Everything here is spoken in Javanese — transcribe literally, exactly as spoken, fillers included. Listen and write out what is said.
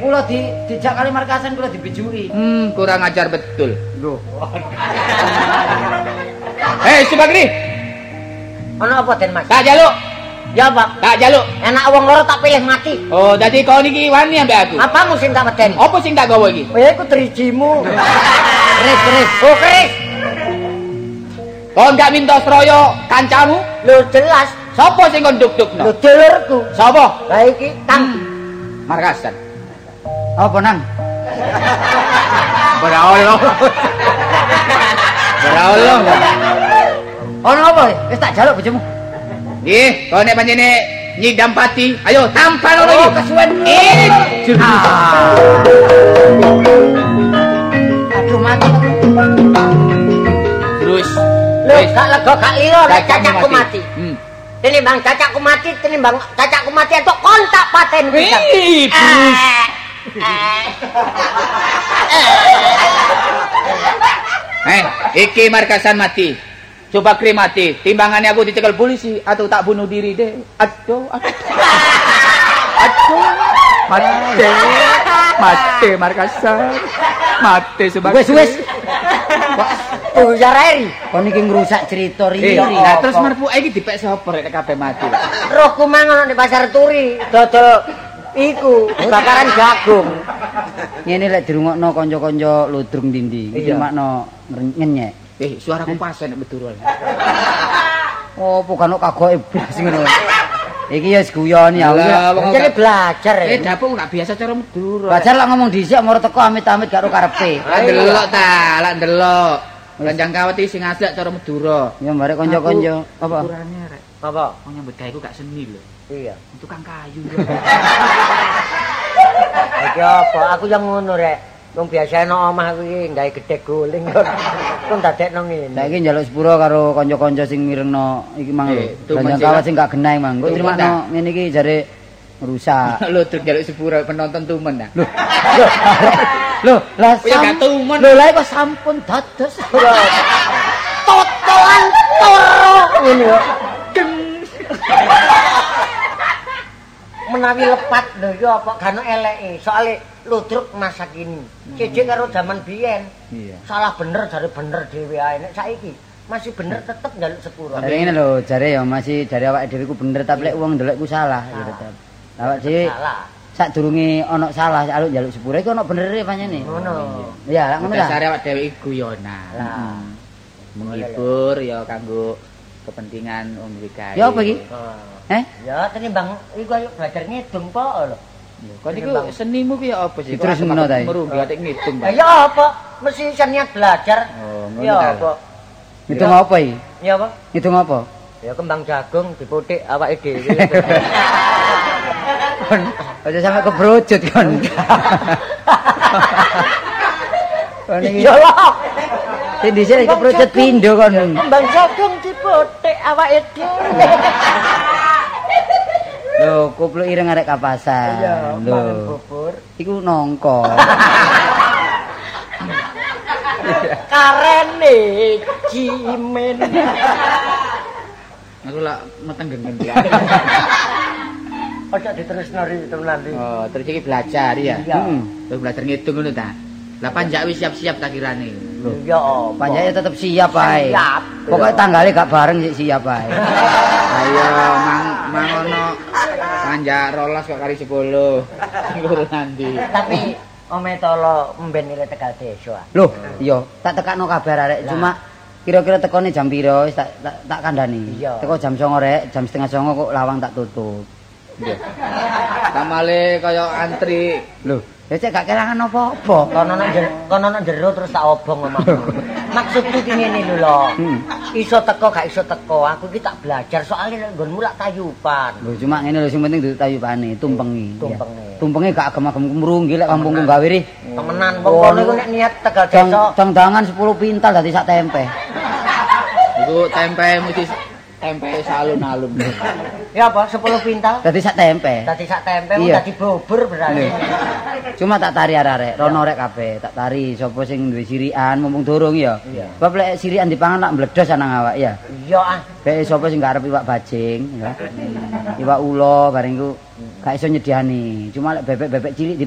kula di dijak kali markasan kula dibijuri. Hmm, kurang ajar betul. Lho. Hei, Subagri. Ana apa Den Mas? Tak jaluk. Ya, Pak. Tak jaluk. Enak wong loro tak pilih mati. Oh, dadi kau niki wani ambek aku. Apa musim tak medeni? Apa sing tak gawa iki? Oh, ya iku drijimu. Keris, keris. Oh, keris. Kau ndak minta sroyo kancamu? Lho jelas. Sopo sing kon duk-dukno? Lho dulurku. Sopo? Lah iki Kang Markasan. apa nang? Berawal. Berawal. Ono apa? Wis tak jaluk bojomu. Nggih, kau nek panjene nyidam pati, ayo tampan ono iki. Oh, kesuwen. Eh, Ah. Aduh mati. terus. Lho, gak lega gak liro nek cacakku mati. Hmm. Tinimbang cacakku mati, tinimbang cacakku mati entuk kontak paten pisan. Wih, terus. Eh, iki markasan mati. Coba krim mati. Timbangannya aku dicekel polisi atau tak bunuh diri deh. Aduh, aduh. Aduh. Mati. Mati markasan. Mati sebagai. Wis wis. Oh, ya Rairi. Kon iki ngrusak cerita Eh, riyo. nah terus marpuke iki dipek sapa rek kabeh mati. Rohku mangan di pasar turi, dodol iku bakaran jagung. Ngene lek dirungokno kanca-kanca ludrung dindi, iki makno ngenyek. Eh, suaraku pas nek Bedurul. Oh, bukan kok kagoke blas ngono. Iki ya guyon ya. Lah, wong Jadi belajar Eh, ya. dapuk gak biasa cara Bedurul. Belajar lah ngomong dhisik moro teko amit-amit karo karepe. Lah ndelok ta, lah ndelok. Kanjang kawet iki sing aslak cara Madura. Ya barek kanca-kanca apa? Ukurane rek. Apa? Wong nyambut gawe ku gak seni lho. Iya. Tukang kayu. Iki apa? Aku yang ngono rek. Wong biasa nang omah kuwi gawe gedhe guling kon. Kon dadekno ngene. Saiki njaluk sepuro karo kanca-kanca sing mirengno iki mang lho. Eh, tuh, Kanjang Mas, kawat sing gak genah mang. Kok Tuh, terima ngene iki jare rusak. Lho tur njaluk sepuro penonton tumen dah. Lho. Lho, lah Ya gak tumen. Lho, lah kok sampun dados. Totolan toro ngene yo. Menawi lepat lho yo apa gano eleke. Soale ludruk masa kini. Cicik karo zaman biyen. Iya. Salah bener jare bener dhewe ae. Nek saiki masih bener tetep njaluk sepuro. Tapi ngene lho, jare ya masih jare awake dhewe ku bener tapi lek wong ndelok ku salah ya tetep. Awak dhewe Salah. sadurunge ana salah aluk njaluk sepuro iku ana benere pancene. Ngono. Ya, lak ngono ta. Dasare awak dhewe iki guyonan. Lah. Menghibur ya kanggo kepentingan wong iki. Ya apa iki? Eh? Ya tenimbang iku ayo belajar ngedung po lho. Kok niku senimu ki ya apa sih? Diterusno ta iki? Merunggi atik ngitung. Ya ya apa? Mesti iso niat belajar. Oh, ngono Ya ta. apa? Ngitung apa iki? Ya apa? Ngitung apa? Ya kembang jagung diputik awake dhewe. Kon aja sampe kebrojot kon. Kon iki Ya lah. sing dhisik kebrojot pindho kon. Kembang jagung diputik awake dhewe. Lho, kupluk ireng arek kapasan. Ya, mangan Lho, bubur. iku nongko. Karene cimen. Aku lak meteng gengen ya. Ojo diterusno ri temenan ri. Oh, terus iki belajar ya. Iya. Heeh. Terus belajar ngitung ngono ta. Lah panjak wis siap-siap tak kirane. Lho, Ya apa? panjake tetep siap ae. Siap. Pokoke tanggale gak bareng sik siap ae. Ayo mang mangono panjak rolas kok kari sepuluh. Lur nanti. Tapi ome tolo mben ile Tegal Desa. Loh, iya, tak tekakno kabar arek. Cuma kira-kira tekone jam piro wis tak tak, tak kandhani. Iya. Teko jam songo rek, jam setengah songo kok lawang tak tutup. Kamale kaya antri. Loh, ya cek gak kelangan apa-apa. Kono nang jero, kono nang jero terus tak obong omahmu. Maksudku ki ngene lho lho. Hmm. Iso teko gak iso teko, aku ki tak belajar soalnya nggonmu lak tayupan. Lho, cuma ngene lho sing penting duduk tayupane, tumpengi. Tumpenge. Ya. Tumpenge gak agem-agem kumrunggi lek kampungku gawe ri. Temenan wong kono iku nek niat Tegal Cang Desa. cangdangan sepuluh pintal dadi sak tempe. Iku tempe mesti tempe salun-alun. Ya apa sepuluh pintal? Dadi sak tempe. Dadi sak tempe mung Iya. dadi bubur berarti. Cuma tak tari arek, rono rek kabeh, tak tari sapa sing duwe sirikan mumpung durung ya. Iya. Sebab lek sirikan dipangan tak mbledos nang awak ya. Iya ah. Kayak sapa sing gak arep iwak bajing ya. Iwak ula bareng iku gak iso nyediani. Cuma lek bebek-bebek cilik